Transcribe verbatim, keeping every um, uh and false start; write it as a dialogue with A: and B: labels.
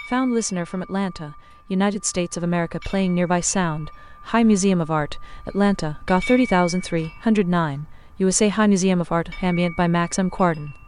A: Found listener from Atlanta, United States of America playing nearby sound. High Museum of Art, Atlanta, G A thirty thousand three hundred nine. U S A High Museum of Art, ambient by Max M. Quardon.